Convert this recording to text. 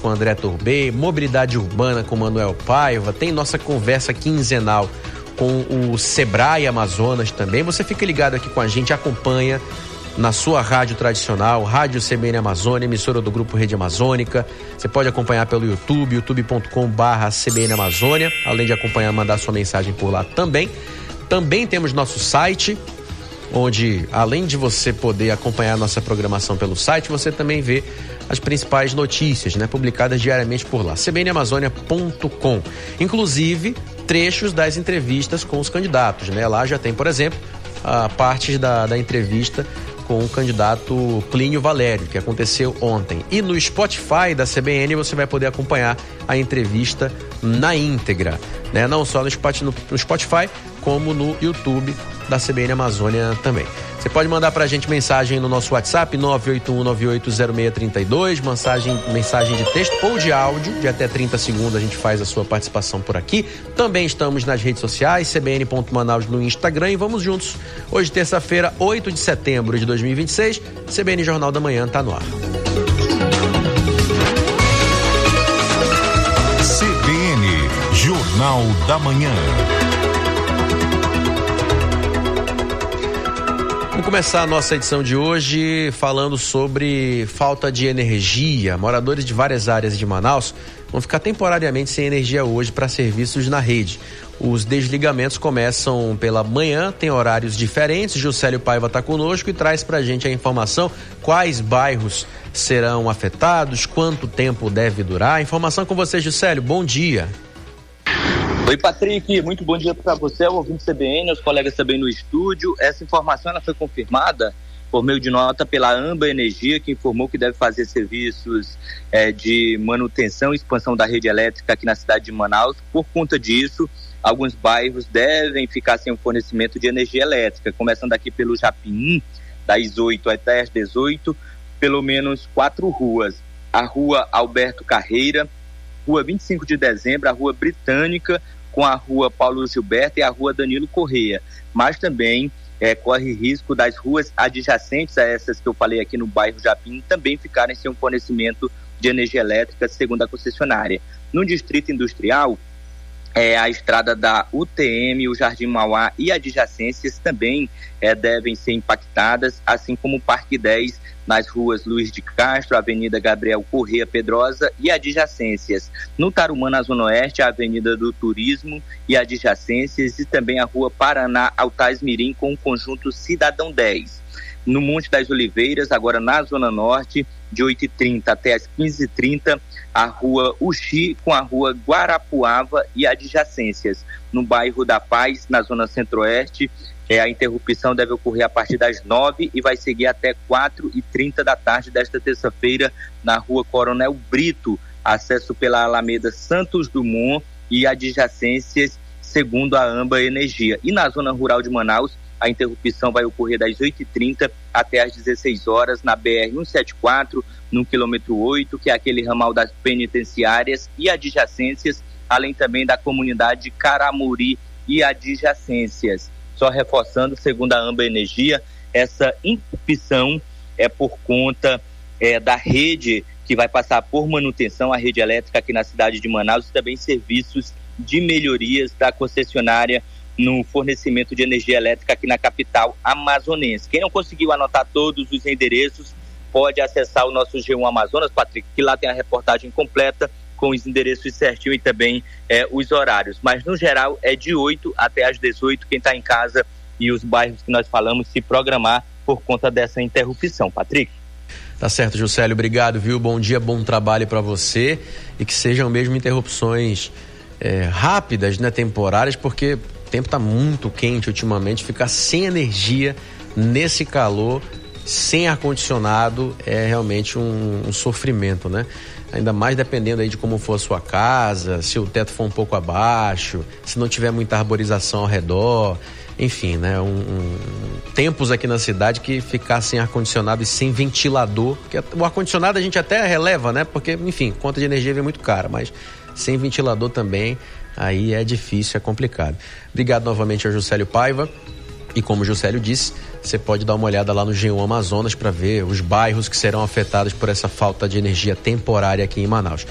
com André Torbey, Mobilidade Urbana com Manuel Paiva, tem nossa conversa quinzenal com o Sebrae Amazonas também. Você fica ligado aqui com a gente, acompanha na sua rádio tradicional, Rádio CBN Amazônia, emissora do Grupo Rede Amazônica. Você pode acompanhar pelo YouTube, youtube.com/CBN Amazônia, além de acompanhar, mandar sua mensagem por lá também. Também temos nosso site, onde, além de você poder acompanhar a nossa programação pelo site, você também vê as principais notícias, né, publicadas diariamente por lá, cbnamazônia.com. Inclusive, trechos das entrevistas com os candidatos, né? Lá já tem, por exemplo, partes da entrevista com o candidato Plínio Valério, que aconteceu ontem. E no Spotify da CBN você vai poder acompanhar a entrevista na íntegra, né? Não só no Spotify, como no YouTube da CBN Amazônia também. Você pode mandar pra gente mensagem no nosso WhatsApp, 981980632, mensagem de texto ou de áudio, de até 30 segundos a gente faz a sua participação por aqui. Também estamos nas redes sociais, cbn.manaus no Instagram, e vamos juntos. Hoje, terça-feira, 8 de setembro de 2026, CBN Jornal da Manhã tá no ar. CBN Jornal da Manhã. Vamos começar a nossa edição de hoje falando sobre falta de energia. Moradores de várias áreas de Manaus vão ficar temporariamente sem energia hoje para serviços na rede. Os desligamentos começam pela manhã, tem horários diferentes. Juscelio Paiva está conosco e traz para a gente a informação, quais bairros serão afetados, quanto tempo deve durar. Informação com você, Juscelio, bom dia. Oi, Patrick, muito bom dia para você, ao ouvinte CBN, aos colegas também no estúdio. Essa informação ela foi confirmada por meio de nota pela Amba Energia, que informou que deve fazer serviços de manutenção e expansão da rede elétrica aqui na cidade de Manaus. Por conta disso, alguns bairros devem ficar sem o fornecimento de energia elétrica, começando aqui pelo Japim, das 8 até as 18, pelo menos 4 ruas. A Rua Alberto Carreira, Rua 25 de Dezembro, a Rua Britânica, com a Rua Paulo Gilberto e a Rua Danilo Correia. Mas também corre risco das ruas adjacentes a essas que eu falei aqui no bairro Japim também ficarem sem um fornecimento de energia elétrica, segundo a concessionária. No Distrito Industrial, a estrada da UTM, o Jardim Mauá e adjacências também devem ser impactadas, assim como o Parque 10, nas ruas Luiz de Castro, Avenida Gabriel Corrêa Pedrosa e adjacências. No Tarumã, na Zona Oeste, a Avenida do Turismo e adjacências, e também a Rua Paraná Altais Mirim com o conjunto Cidadão 10. No Monte das Oliveiras, agora na Zona Norte, de 8h30 até as 15h30, a Rua Uxi com a Rua Guarapuava e adjacências. No bairro da Paz, na Zona Centro-Oeste, a interrupção deve ocorrer a partir das 9 e vai seguir até 4h30 da tarde desta terça-feira na Rua Coronel Brito, acesso pela Alameda Santos Dumont e adjacências, segundo a Amba Energia. E na zona rural de Manaus, a interrupção vai ocorrer das 8h30 até as 16 horas na BR-174, no quilômetro 8, que é aquele ramal das penitenciárias e adjacências, além também da comunidade Caramuri e adjacências. Só reforçando, segundo a Amba Energia, essa interrupção é por conta da rede que vai passar por manutenção, a rede elétrica aqui na cidade de Manaus, e também serviços de melhorias da concessionária no fornecimento de energia elétrica aqui na capital amazonense. Quem não conseguiu anotar todos os endereços, pode acessar o nosso G1 Amazonas, Patrick, que lá tem a reportagem completa com os endereços certinho e também os horários. Mas, no geral, é de 8 até as 18, quem está em casa e os bairros que nós falamos se programar por conta dessa interrupção. Patrick? Tá certo, Juscelio, obrigado, viu? Bom dia, bom trabalho para você, e que sejam mesmo interrupções rápidas, né, temporárias, porque o tempo está muito quente ultimamente. Ficar sem energia nesse calor, sem ar-condicionado, é realmente um sofrimento, né? Ainda mais dependendo aí de como for a sua casa, se o teto for um pouco abaixo, se não tiver muita arborização ao redor, enfim, né? Tempos aqui na cidade que ficar sem ar-condicionado e sem ventilador, porque o ar-condicionado a gente até releva, né? Porque, enfim, conta de energia vem muito cara, mas sem ventilador também, aí é difícil, é complicado. Obrigado novamente ao Juscelio Paiva. E como o Juscelio disse, você pode dar uma olhada lá no G1 Amazonas para ver os bairros que serão afetados por essa falta de energia temporária aqui em Manaus.